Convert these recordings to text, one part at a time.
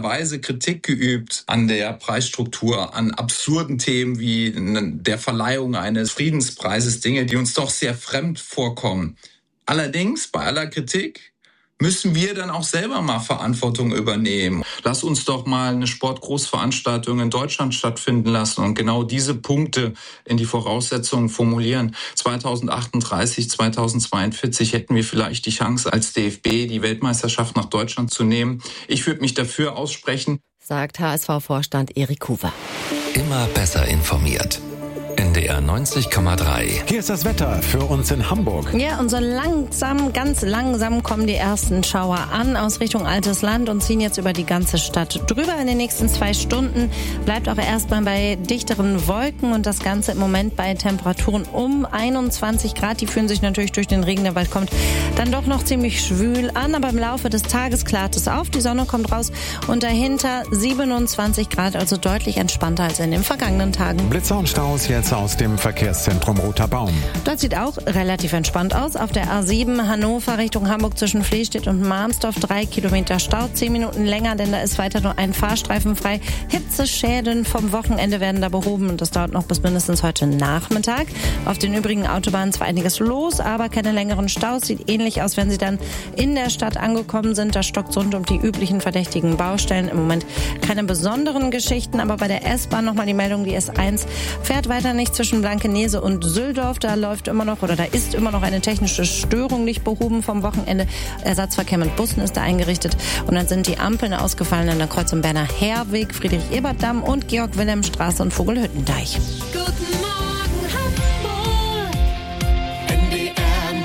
Weise Kritik geübt an der Preisstruktur, an absurden Themen wie der Verleihung eines Friedenspreises, Dinge, die uns doch sehr fremd vorkommen. Allerdings, bei aller Kritik, müssen wir dann auch selber mal Verantwortung übernehmen. Lass uns doch mal eine Sportgroßveranstaltung in Deutschland stattfinden lassen und genau diese Punkte in die Voraussetzungen formulieren. 2038, 2042 hätten wir vielleicht die Chance, als DFB die Weltmeisterschaft nach Deutschland zu nehmen. Ich würde mich dafür aussprechen, sagt HSV-Vorstand Erik Huber. Immer besser informiert. NDR 90,3. Hier ist das Wetter für uns in Hamburg. Ja, und so ganz langsam kommen die ersten Schauer an aus Richtung Altes Land und ziehen jetzt über die ganze Stadt drüber. In den nächsten 2 Stunden bleibt auch erstmal bei dichteren Wolken und das Ganze im Moment bei Temperaturen um 21 Grad. Die fühlen sich natürlich durch den Regen, der bald kommt, dann doch noch ziemlich schwül an. Aber im Laufe des Tages klart es auf, die Sonne kommt raus und dahinter 27 Grad, also deutlich entspannter als in den vergangenen Tagen. Blitzer und Staus jetzt aus dem Verkehrszentrum Roter Baum. Dort sieht auch relativ entspannt aus. Auf der A7 Hannover Richtung Hamburg zwischen Flehstedt und Marmsdorf 3 Kilometer Stau, 10 Minuten länger, denn da ist weiter nur ein Fahrstreifen frei. Hitzeschäden vom Wochenende werden da behoben und das dauert noch bis mindestens heute Nachmittag. Auf den übrigen Autobahnen zwar einiges los, aber keine längeren Staus. Sieht ähnlich aus, wenn Sie dann in der Stadt angekommen sind. Da stockt rund um die üblichen verdächtigen Baustellen. Im Moment keine besonderen Geschichten, aber bei der S-Bahn nochmal die Meldung, die S1 fährt weiter nicht zwischen Blankenese und Süldorf. Da ist immer noch eine technische Störung nicht behoben vom Wochenende. Ersatzverkehr mit Bussen ist da eingerichtet. Und dann sind die Ampeln ausgefallen an der Kreuzung Berner Herweg, Friedrich-Ebert-Damm und Georg-Wilhelm-Straße und Vogelhüttendeich. Guten Morgen, Hamburg. NDR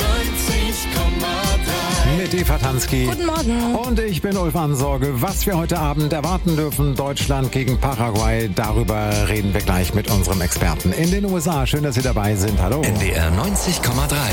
90,3. Mit Eva Tansky. Guten Morgen. Und ich bin Ulf Ansorge. Was wir heute Abend erwarten dürfen, Deutschland gegen Paraguay, darüber reden wir gleich mit unserem Experten in den USA. Schön, dass Sie dabei sind. Hallo. NDR 90,3.